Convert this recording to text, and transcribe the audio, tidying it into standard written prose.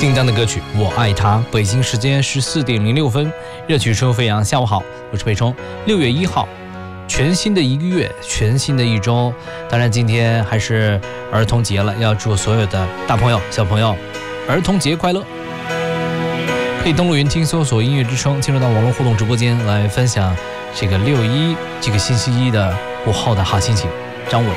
叮当的歌曲《我爱他》，北京时间14点06分，热曲车飞扬。下午好，我是裴冲。6月1号，全新的一个月，全新的一周。当然，今天还是儿童节了，要祝所有的大朋友、小朋友儿童节快乐。可以登录云听搜索音乐之声，进入到网络互动直播间来分享这个6·1这个星期一的午后的好心情。张伟。